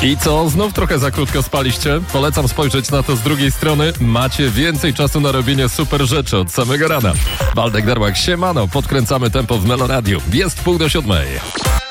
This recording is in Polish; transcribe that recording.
I co, znów trochę za krótko spaliście? Polecam spojrzeć na to z drugiej strony. Macie więcej czasu na robienie super rzeczy od samego rana. Waldek Darłak, siemano, podkręcamy tempo w Meloradiu. Jest 6:30.